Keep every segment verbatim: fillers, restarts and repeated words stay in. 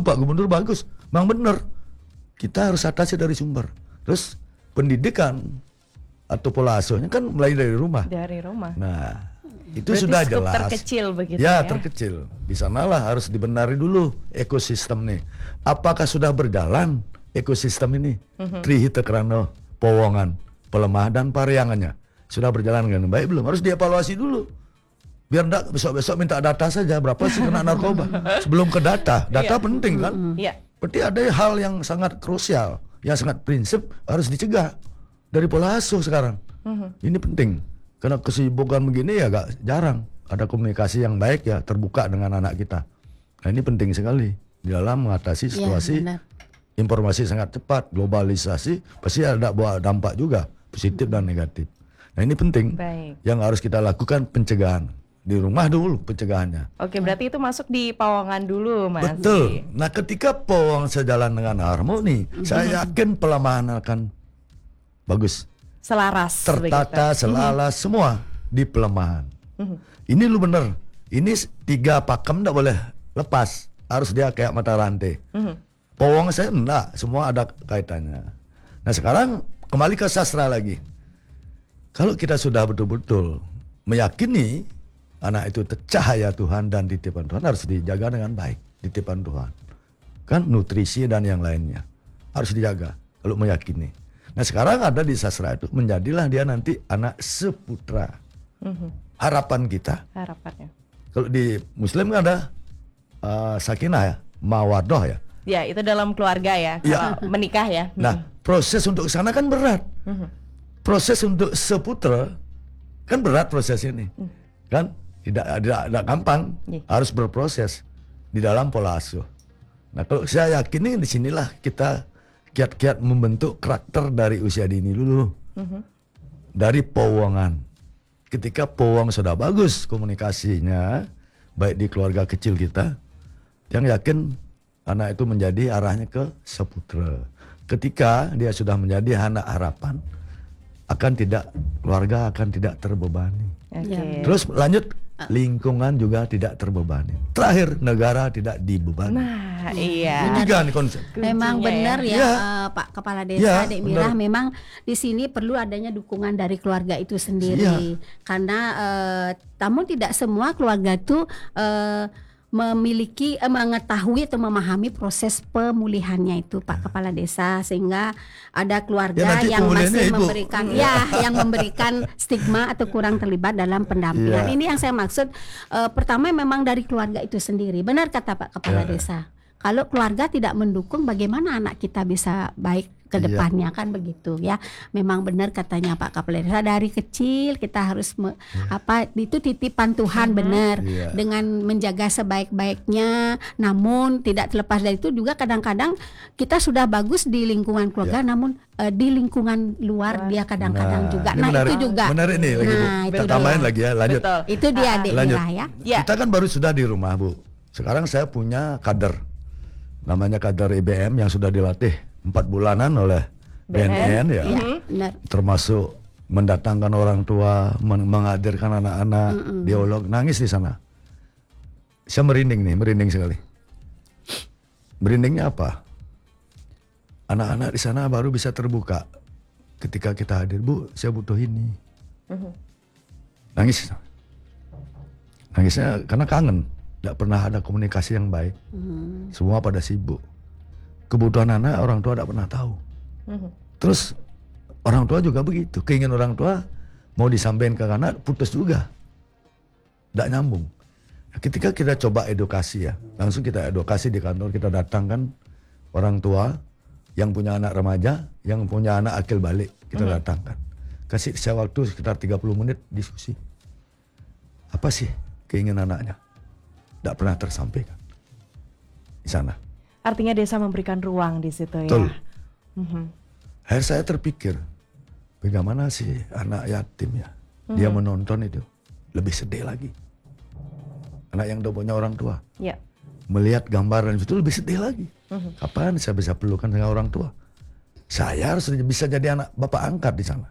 Pak Gubernur bagus, memang benar. Kita harus atasi dari sumber. Terus pendidikan atau pola asuhnya kan mulai dari rumah. Dari rumah. Nah, itu berarti sudah skup jelas. terkecil begitu ya, ya. terkecil. Di sanalah harus dibenahi dulu ekosistem nih. Apakah sudah berjalan ekosistem ini? Mm-hmm. Trihita Krana, Powongan, Pelemah dan Pariangannya sudah berjalan dengan baik belum? Harus dievaluasi dulu. Biar enggak besok-besok minta data saja berapa sih kena narkoba. Sebelum ke data, data penting kan? Iya. Berarti ada hal yang sangat krusial, yang sangat prinsip harus dicegah dari pola asuh sekarang. Mm-hmm. Ini penting. Karena kesibukan begini ya gak jarang ada komunikasi yang baik ya terbuka dengan anak kita. Nah ini penting sekali di dalam mengatasi situasi ya, informasi sangat cepat, globalisasi pasti ada buah dampak juga positif dan negatif. Nah ini penting baik. Yang harus kita lakukan pencegahan di rumah dulu pencegahannya. Oke berarti itu masuk di Powongan dulu Mas. Betul. Nah ketika Powongan sejalan dengan harmoni, mm-hmm. saya yakin pelemahan akan bagus. Selaras, tertata, begitu. Selaras, mm-hmm. semua di pelemahan. Mm-hmm. Ini lu bener. Ini tiga pakem enggak boleh lepas. Harus dia kayak mata rantai. Mm-hmm. Powong saya enggak, semua ada kaitannya. Nah sekarang kembali ke sastra lagi. Kalau kita sudah betul-betul meyakini anak itu cahaya Tuhan dan titipan Tuhan harus dijaga dengan baik. Titipan Tuhan. Kan nutrisi dan yang lainnya. Harus dijaga kalau meyakini. Nah sekarang ada di sastra itu menjadilah dia nanti anak seputra. Mm-hmm. Harapan kita. Harapannya. Kalau di Muslim kan ada uh, sakinah ya, mawadah ya. Ya itu dalam keluarga ya, ya. Kalau menikah ya. Nah proses untuk sana kan berat. Mm-hmm. Proses untuk seputra kan berat proses ini, mm. kan tidak tidak tidak gampang. Yeah. Harus berproses di dalam pola asuh. Nah kalau saya yakin di sinilah kita kiat-kiat membentuk karakter dari usia dini dulu. Mm-hmm. Dari Powongan. Ketika Powong sudah bagus komunikasinya, baik di keluarga kecil kita, yang yakin anak itu menjadi arahnya ke seputra. Ketika dia sudah menjadi anak harapan, akan tidak, keluarga akan tidak terbebani. Okay. Terus lanjut, lingkungan juga tidak terbebani. Terakhir, negara tidak dibebani. Nah, iya. Tiga nih konsep. Memang benar ya, ya uh, Pak Kepala Desa, ya, Dek Mirah. Memang di sini perlu adanya dukungan dari keluarga itu sendiri. Ya. Karena, uh, namun tidak semua keluarga itu uh, memiliki, eh, mengetahui atau memahami proses pemulihannya itu Pak Kepala Desa, sehingga ada keluarga ya, yang masih ibu. memberikan ya yang memberikan stigma atau kurang terlibat dalam pendampingan. Ya. Ini yang saya maksud, eh, pertama memang dari keluarga itu sendiri. Benar kata Pak Kepala ya. Desa. Kalau keluarga tidak mendukung, bagaimana anak kita bisa baik ke depannya, iya. kan begitu ya. Memang benar katanya Pak Kepala Desa, dari kecil kita harus me, iya. apa itu titipan Tuhan, mm-hmm. benar, iya. dengan menjaga sebaik-baiknya. Namun tidak terlepas dari itu juga kadang-kadang kita sudah bagus di lingkungan keluarga, iya. namun uh, di lingkungan luar dia kadang-kadang nah, juga. Nah menarik, itu juga. Benar ini lagi Bu. Nah, kita tambahin lagi ya, lanjut. Betul. Itu dia Dek Mirah ya. ya. Kita kan baru sudah di rumah Bu. Sekarang saya punya kader. Namanya kader I B M yang sudah dilatih empat bulanan oleh B N N ya, ya termasuk mendatangkan orang tua, men- menghadirkan anak-anak, mm-mm. dialog, nangis di sana. Saya merinding nih, merinding sekali. Merindingnya apa? Anak-anak di sana baru bisa terbuka ketika kita hadir. Bu, saya butuh ini. Mm-hmm. Nangis, nangisnya karena kangen. Tidak pernah ada komunikasi yang baik. Hmm. Semua pada sibuk. Kebutuhan anak orang tua tidak pernah tahu. Hmm. Terus orang tua juga begitu. Keinginan orang tua mau disampaikan ke anak putus juga. Tidak nyambung. Ketika kita coba edukasi ya, langsung kita edukasi di kantor, kita datangkan orang tua yang punya anak remaja, yang punya anak akil balik, kita hmm. datangkan. Kasih saya waktu sekitar tiga puluh menit diskusi. Apa sih keinginan anaknya? Tidak pernah tersampaikan di sana. Artinya desa memberikan ruang di situ ya. Betul. Mm-hmm. Akhirnya saya terpikir, bagaimana sih anak yatim ya, mm-hmm. dia menonton itu lebih sedih lagi. Anak yang udah punya orang tua, yeah. melihat gambaran itu lebih sedih lagi. Mm-hmm. Kapan saya bisa pelukan dengan orang tua? Saya harus bisa jadi anak bapak angkat di sana.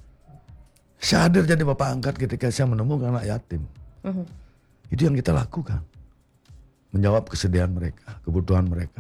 Saya hadir jadi bapak angkat ketika saya menemukan anak yatim. Mm-hmm. Itu yang kita lakukan. Menjawab kesedihan mereka, kebutuhan mereka.